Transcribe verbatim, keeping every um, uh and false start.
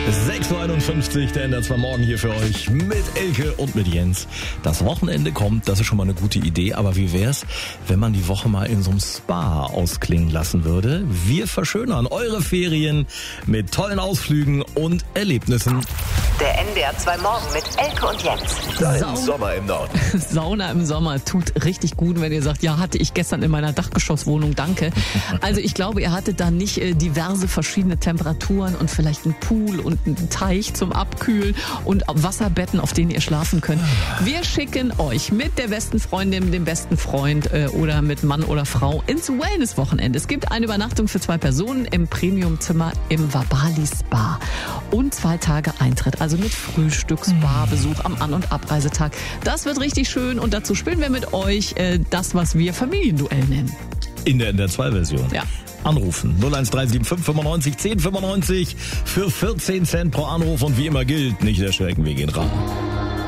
sechs Uhr einundfünfzig, der Ender zwei Morgen hier für euch mit Elke und mit Jens. Das Wochenende kommt, das ist schon mal eine gute Idee, aber wie wär's, wenn man die Woche mal in so einem Spa ausklingen lassen würde? Wir verschönern eure Ferien mit tollen Ausflügen und Erlebnissen. Der N D R zwei Morgen mit Elke und Jens. Dein Sau- Sommer im Norden. Sauna im Sommer tut richtig gut, wenn ihr sagt, ja, hatte ich gestern in meiner Dachgeschosswohnung, danke. Also ich glaube, ihr hattet da nicht äh, diverse verschiedene Temperaturen und vielleicht einen Pool und einen Teich zum Abkühlen und Wasserbetten, auf denen ihr schlafen könnt. Wir schicken euch mit der besten Freundin, dem besten Freund äh, oder mit Mann oder Frau ins Wellness-Wochenende. Es gibt eine Übernachtung für zwei Personen im Premiumzimmer im Vabali Spa und zwei Tage Eintritt. Also mit Frühstück, Spa-Besuch am An- und Abreisetag. Das wird richtig schön und dazu spielen wir mit euch äh, das, was wir Familienduell nennen. In der N D R zwei Version. Ja. Anrufen null eins drei sieben fünf fünfundneunzig zehn fünfundneunzig für vierzehn Cent pro Anruf und wie immer gilt, nicht erschrecken, wir gehen ran.